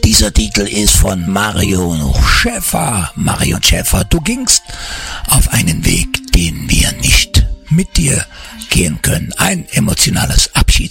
Dieser Titel ist von Marion Schäfer. Marion Schäfer, du gingst auf einen Weg, den wir nicht mit dir gehen können. Ein emotionales